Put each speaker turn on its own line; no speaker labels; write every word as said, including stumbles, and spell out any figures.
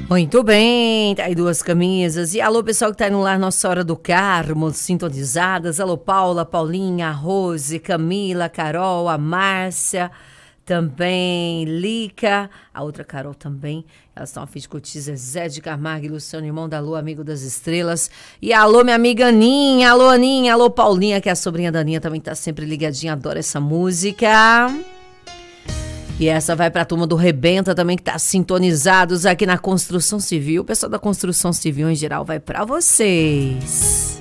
Muito bem, tá aí duas camisas. E alô, pessoal que tá aí no lar Nossa Hora do Carmo, sintonizadas. Alô, Paula, Paulinha, a Rose, Camila, Carol, a Márcia, também Lica, a outra Carol também. Elas estão a fim de curtir Zé de Camargo e Luciano, irmão da Lua, amigo das estrelas. E alô, minha amiga Aninha, alô, Aninha, alô, Paulinha, que é a sobrinha da Aninha, também tá sempre ligadinha, adora essa música. E essa vai para a turma do Rebenta também, que tá sintonizados aqui na Construção Civil. O pessoal da Construção Civil, em geral, vai para vocês.